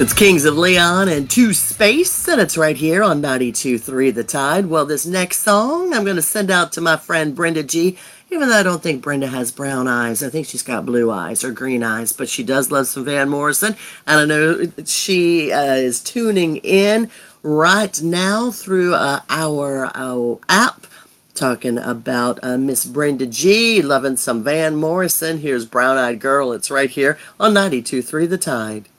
It's Kings of Leon and Two Space, and it's right here on 92.3 The Tide. Well, this next song I'm going to send out to my friend Brenda G. Even though I don't think Brenda has brown eyes, I think she's got blue eyes or green eyes, but she does love some Van Morrison. And I know she is tuning in right now through our app, talking about Miss Brenda G, loving some Van Morrison. Here's Brown Eyed Girl. It's right here on 92.3 The Tide.